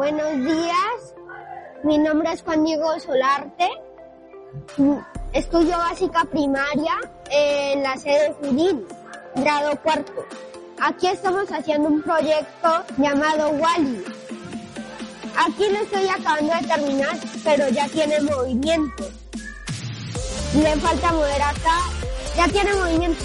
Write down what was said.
Buenos días, mi nombre es Juan Diego Solarte, estudio básica primaria en la sede Junín, grado cuarto. Aquí estamos haciendo un proyecto llamado Wall-E. Aquí lo estoy acabando de terminar, pero ya tiene movimiento. Le falta mover acá, ya tiene movimiento.